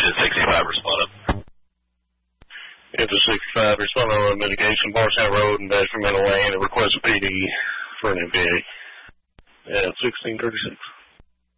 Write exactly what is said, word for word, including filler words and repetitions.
Unit sixty-five, respond up. Unit sixty-five, respond on road mitigation, Barstown Road and Bashford Meadow Lane, and request a P D for an M V A at sixteen thirty-six.